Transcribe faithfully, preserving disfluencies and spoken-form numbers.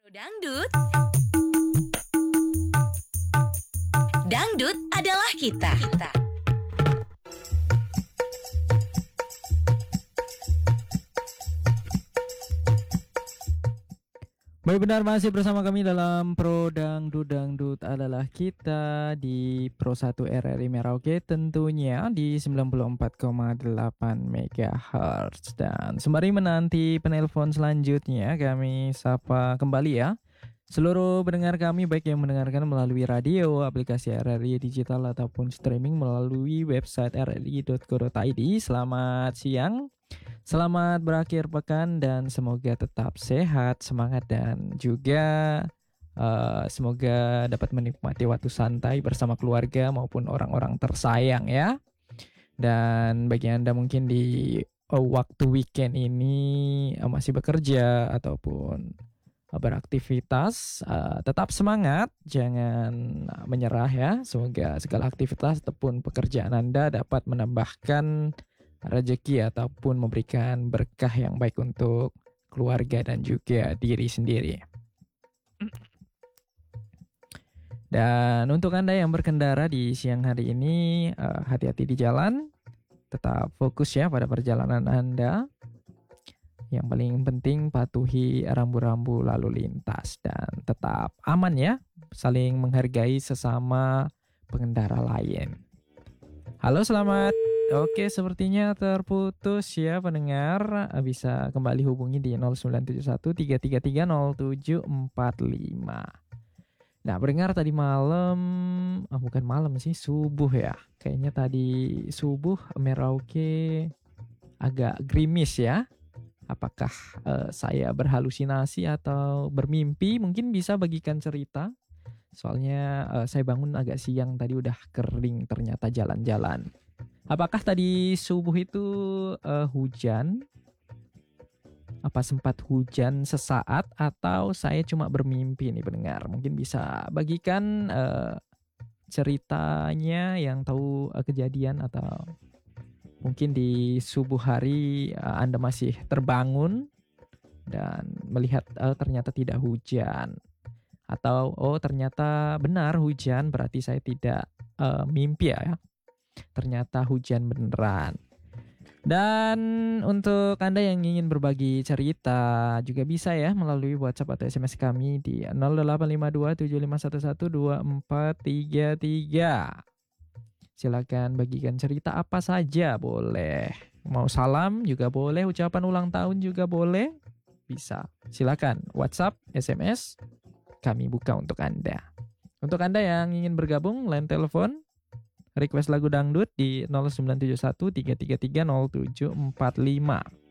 Dangdut, dangdut adalah kita. kita. Baik, benar, masih bersama kami dalam Pro Dangdut. Dangdut adalah kita di Pro satu R R I Merauke, tentunya di sembilan puluh empat koma delapan megahertz. Dan sembari menanti penelpon selanjutnya, kami sapa kembali ya seluruh pendengar kami, baik yang mendengarkan melalui radio, aplikasi R R I digital ataupun streaming melalui website r r i dot co dot i d. Selamat siang. Selamat berakhir pekan dan semoga tetap sehat, semangat, dan juga uh, semoga dapat menikmati waktu santai bersama keluarga maupun orang-orang tersayang ya. Dan bagi Anda mungkin di uh, waktu weekend ini uh, masih bekerja ataupun uh, beraktivitas, uh, tetap semangat, jangan uh, menyerah ya. Semoga segala aktivitas ataupun pekerjaan Anda dapat menambahkan rezeki ataupun memberikan berkah yang baik untuk keluarga dan juga diri sendiri. Dan untuk Anda yang berkendara di siang hari ini, uh, hati-hati di jalan, tetap fokus ya pada perjalanan Anda. Yang paling penting patuhi rambu-rambu lalu lintas dan tetap aman ya, saling menghargai sesama pengendara lain. Halo, selamat. Oke, sepertinya terputus ya pendengar. Bisa kembali hubungi di nol sembilan tujuh satu tiga tiga tiga nol tujuh empat lima. Nah, pendengar, tadi malam, ah, bukan malam sih, subuh ya. Kayaknya tadi subuh Merauke agak gerimis ya. Apakah uh, saya berhalusinasi atau bermimpi? Mungkin bisa bagikan cerita. Soalnya uh, saya bangun agak siang tadi, udah kering ternyata jalan-jalan. Apakah tadi subuh itu uh, hujan? Apa sempat hujan sesaat atau saya cuma bermimpi nih pendengar? Mungkin bisa bagikan uh, ceritanya yang tahu uh, kejadian, atau mungkin di subuh hari uh, Anda masih terbangun dan melihat uh, ternyata tidak hujan. Atau oh ternyata benar hujan, berarti saya tidak uh, mimpi ya. Ternyata hujan beneran. Dan untuk Anda yang ingin berbagi cerita juga bisa ya melalui WhatsApp atau S M S kami di nol delapan lima dua tujuh lima satu satu dua empat tiga tiga. Silakan bagikan cerita apa saja boleh. Mau salam juga boleh, ucapan ulang tahun juga boleh. Bisa. Silakan WhatsApp, S M S, kami buka untuk Anda. Untuk Anda yang ingin bergabung, line telepon request lagu dangdut di nol sembilan tujuh satu tiga tiga tiga nol tujuh empat lima.